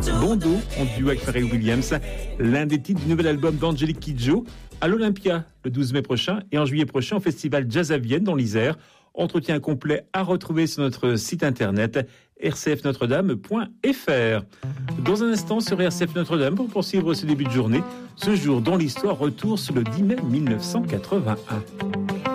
Bondo, en duo avec Pharrell Williams, l'un des titres du nouvel album d'Angélique Kidjo, à l'Olympia le 12 mai prochain et en juillet prochain au festival Jazz à Vienne dans l'Isère. Entretien complet à retrouver sur notre site internet rcfnotredame.fr. Dans un instant sur RCF Notre-Dame pour poursuivre ce début de journée. Ce jour dans l'histoire, retour sur le 10 mai 1981.